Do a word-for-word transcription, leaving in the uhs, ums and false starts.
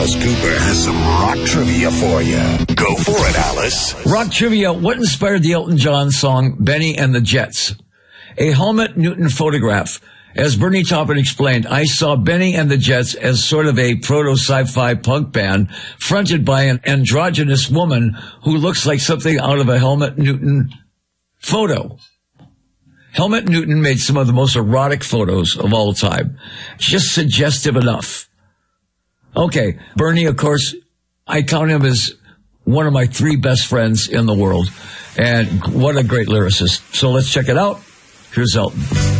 Alice Cooper has some rock trivia for you. Go for it, Alice. Rock trivia. What inspired the Elton John song Benny and the Jets? A Helmut Newton photograph. As Bernie Taupin explained, I saw Benny and the Jets as sort of a proto-sci-fi punk band fronted by an androgynous woman who looks like something out of a Helmut Newton photo. Helmut Newton made some of the most erotic photos of all time. Just suggestive enough. Okay, Bernie, of course, I count him as one of my three best friends in the world. And what a great lyricist. So let's check it out. Here's Elton.